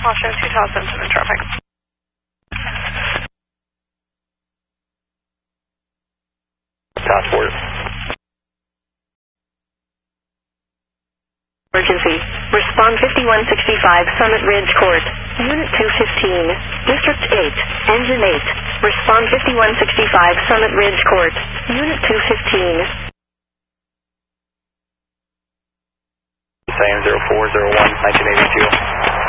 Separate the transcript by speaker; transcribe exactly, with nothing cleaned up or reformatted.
Speaker 1: Washington two thousand in traffic.
Speaker 2: Passport.
Speaker 3: Emergency. Respond fifty-one sixty-five Summit Ridge Court. Unit two fifteen. District eight. Engine eight. Respond fifty-one sixty-five Summit Ridge Court. Unit two fifteen.
Speaker 2: Same zero four zero one nineteen eighty-two.